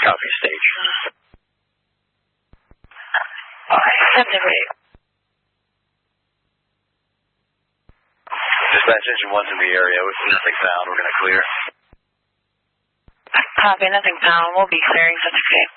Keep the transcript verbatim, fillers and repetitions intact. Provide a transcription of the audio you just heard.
Copy, stage. seven eight. Dispatch engine one's in the area with nothing found. We're going to clear. Copy, nothing found. We'll be clearing such a case.